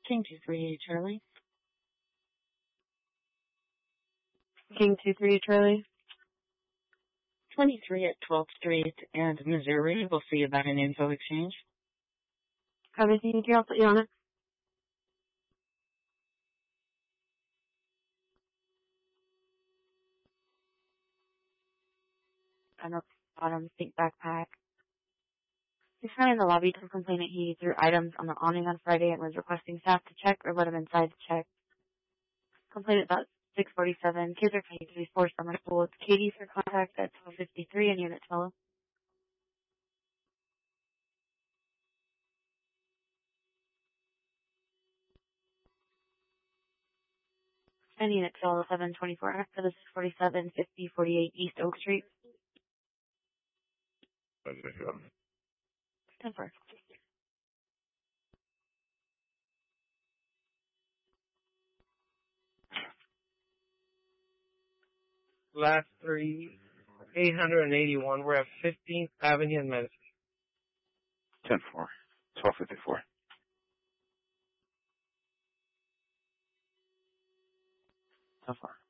King 238 Charlie. King 23 Charlie. 23 at 12th Street and Missouri. We'll see about an info exchange. Anything else that you on it? I know, bottom pink backpack. He's found in the lobby to complain that he threw items on the awning on Friday and was requesting staff to check or let him inside to check. Complained about 6:47. Kids are coming to these four summer schools. Katie for contact at 12:53 in Unit 12. And Unit 12, 724 after the 647, 50, 48 East Oak Street. 10-4. Last three, 881. We're at 15th Avenue and Madison. 10-4. 1254. 10-4.